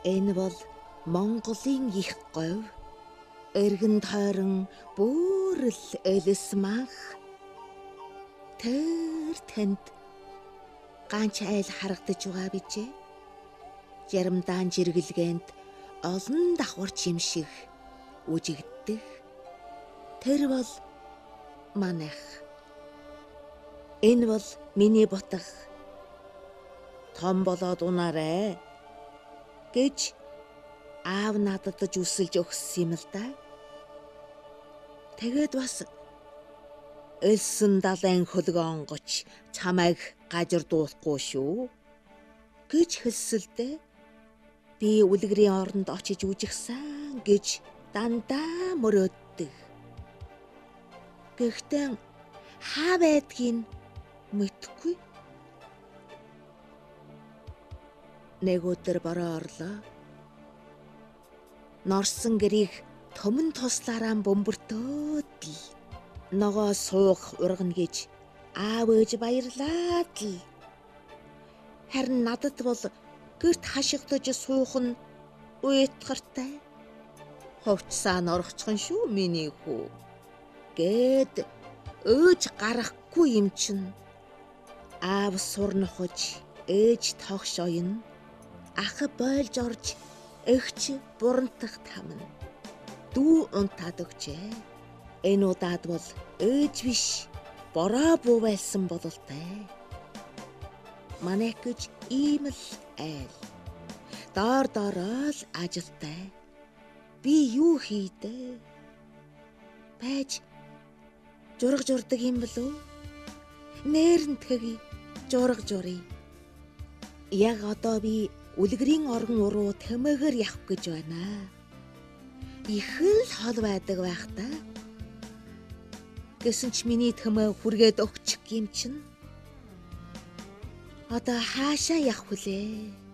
Энэ бол Монголын их говь. Эргэн тойрон бүрэл элс манх. Тэр тэнд ганц айл харагдаж байгаа бижээ. Ярамдаан жиргэлгээнд олон давхарч юм шиг үжигддэг. Тэр бол манайх. Энэ бол миний ботх. Том болоод унаарай гэж аав надад үсэлж өгсөн юм л да. Тэгээд бас элсэн далайн хөлгөө онгоч чамайг гажирдуулахгүй шүү гэж хэлсэлдэ. Би үлгэрийн оронд очиж үжигсэн гэж дандаа мөрөөддөг. Гэхдээ хаа байдгийг мэдгүй. Нэг өдөр бороо орлоо. Норсон гэрийг төмөн туслаараа бөмбөртөөд л ногоо суух ургана гэж аав ээж баярлаад л. Харин надад бол гэрт хашигдаж суух нь уйтгартай. Ховчсаа норхчихсон шүү миний хүү гэд өөж гарахгүй юм чин. Аав сур нохож ээж тогш оёно. Ах бойлж орж эгч бурантах тамна. Дүү унтаад өгчээ. Энэ удаад бол ээж биш бороо буу байсан бололтой. Манайх гэж ийм л айл. Доор доороо л ажилтай. Би юу хийдэ? Байж жураг журдаг юм болов? Нээрнтгэг жураг журий. Яг одоо би үлгэрийн орон уруу тэмээгээр явах гэж байна. Их л хол байдаг байх та. Гэсэн ч миний тэмээ хүргээд өгчих юм чин. Одоо хаашаа явах вүлээ?